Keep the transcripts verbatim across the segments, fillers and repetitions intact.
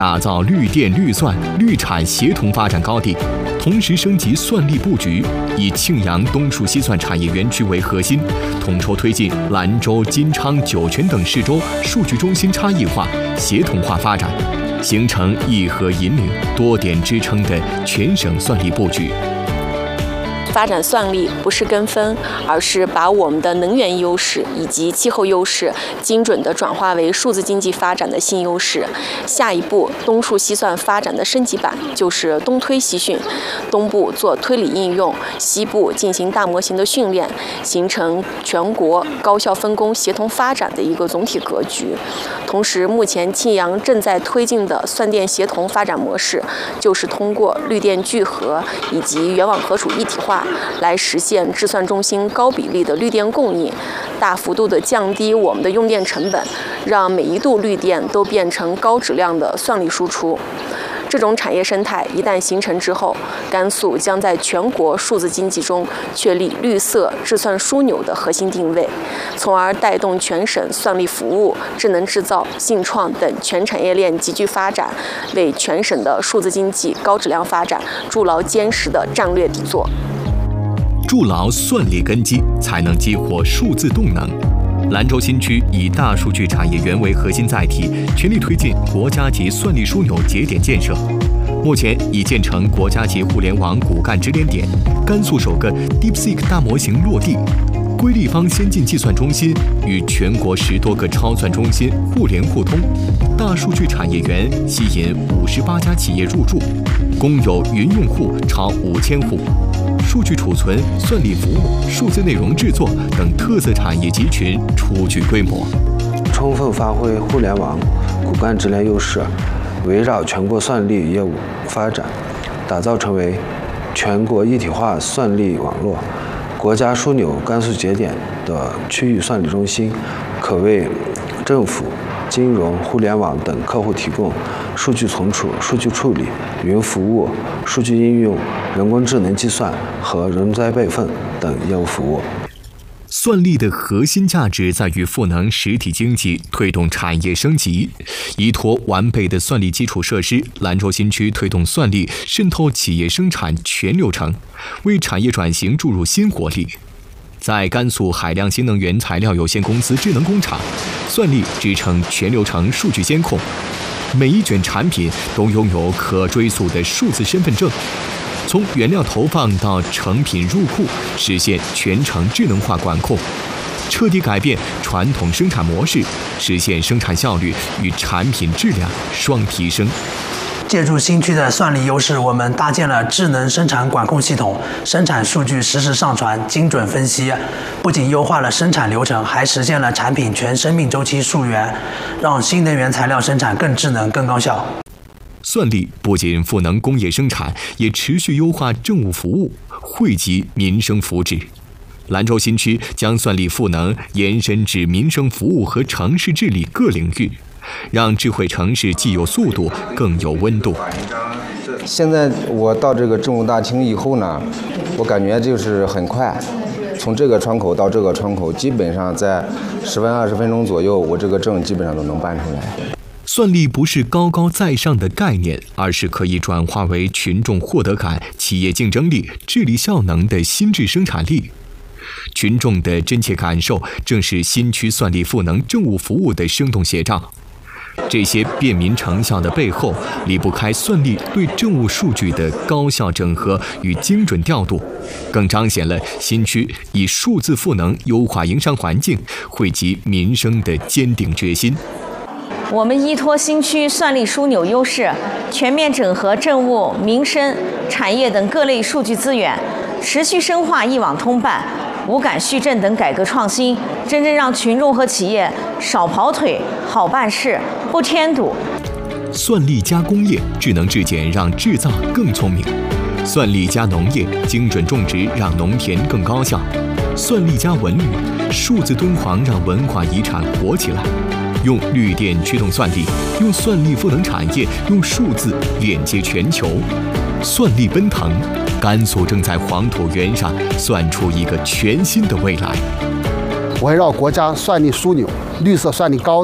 打造绿电、绿算、绿产协同发展高地，同时升级算力布局，以庆阳东数西算产业园区为核心，统筹推进兰州、金昌、酒泉等市州数据中心差异化、协同化发展，形成一核引领、多点支撑的全省算力布局。 发展算力不是跟风，而是把我们的能源优势以及气候优势精准地转化为数字经济发展的新优势。下一步，东数西算发展的升级版就是东推西训，东部做推理应用，西部进行大模型的训练，形成全国高效分工、协同发展的一个总体格局。同时，目前庆阳正在推进的算电协同发展模式，就是通过绿电聚合以及原网可储一体化，来实现制算中心高比例的绿电供应，大幅度的降低我们的用电成本，让每一度绿电都变成高质量的算力输出。这种产业生态一旦形成之后，甘肃将在全国数字经济中确立绿色制算枢纽的核心定位，从而带动全省算力服务、智能制造、信创等全产业链集聚发展，为全省的数字经济高质量发展筑牢坚实的战略底座。 筑牢算力根基，才能激活数字动能。兰州新区以大数据产业园为核心载体，全力推进国家级算力枢纽节点建设。目前已建成国家级互联网骨干直连点，甘肃首个 DeepSeek 大模型落地，瑰丽方先进计算中心与全国十多个超算中心互联互通，大数据产业园吸引五十八家企业入驻，共有云用户超五千户。数据储存、算力服务、数字内容制作等特色产业集群初具规模， 充分发挥互联网骨干直连优势，围绕全国算力业务发展，打造成为全国一体化算力网络、国家枢纽甘肃节点的区域算力中心，可为政府、金融、互联网等客户提供数据存储、数据处理、云服务、数据应用、人工智能计算和人灾备份等业务服务。 算力的核心价值在于赋能实体经济，推动产业升级。依托完备的算力基础设施，兰州新区推动算力渗透企业生产全流程，为产业转型注入新活力。在甘肃海量新能源材料有限公司智能工厂，算力支撑全流程数据监控，每一卷产品都拥有可追溯的数字身份证，从原料投放到成品入库，实现全程智能化管控，彻底改变传统生产模式，实现生产效率与产品质量双提升。 借助新区的算力优势，我们搭建了智能生产管控系统，生产数据实时上传、精准分析，不仅优化了生产流程，还实现了产品全生命周期溯源，让新能源材料生产更智能、更高效。 算力不仅赋能工业生产，也持续优化政务服务，惠及民生福祉。兰州新区将算力赋能延伸至民生服务和城市治理各领域，让智慧城市既有速度，更有温度。 现在我到这个政务大厅以后呢，我感觉就是很快，从这个窗口到这个窗口，基本上在十分二十分钟左右，我这个证基本上都能办出来。 算力不是高高在上的概念，而是可以转化为群众获得感、企业竞争力、治理效能的新质生产力。群众的真切感受，正是新区算力赋能政务服务的生动写照。这些便民成效的背后，离不开算力对政务数据的高效整合与精准调度，更彰显了新区以数字赋能优化营商环境、惠及民生的坚定决心。 我们依托新区算力枢纽优势，全面整合政务、民生、产业等各类数据资源，持续深化一网通办、无感续证等改革创新，真正让群众和企业少跑腿、好办事、不添堵。 算力加工业，智能质检让制造更聪明；算力加农业，精准种植让农田更高效；算力加文旅，数字敦煌让文化遗产活起来。用绿电驱动算力，用算力赋能产业，用数字链接全球。算力奔腾，甘肃正在黄土原上算出一个全新的未来。 围绕国家算力枢纽、绿色算力高地，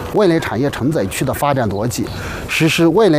未来产业承载区的发展逻辑，实施未来